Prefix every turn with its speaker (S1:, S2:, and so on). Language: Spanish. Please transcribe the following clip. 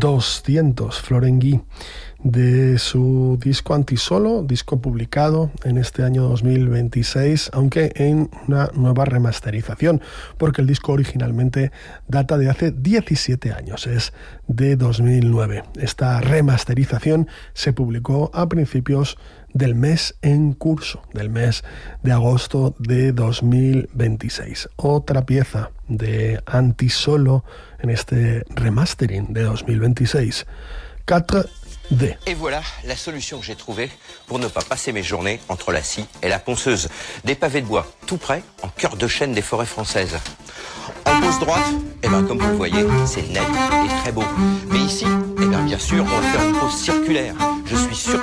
S1: 200, Florent Guy, de su disco Antisolo, disco publicado en este año 2026, aunque en una nueva remasterización, porque el disco originalmente data de hace 17 años, es de 2009. Esta remasterización se publicó a principios del mes en curso, del mes de agosto de 2026. Otra pieza de Antisolo en este remastering de 2026, 4D.
S2: Et voilà la solution que j'ai trouvée pour ne pas passer mes journées entre la scie et la ponceuse. Des pavés de bois tout près, en cœur de chêne des forêts françaises. En pose droite, comme vous le voyez, c'est net et très beau. Mais ici, bien sûr, on le fait en pose circulaire. Je suis sûr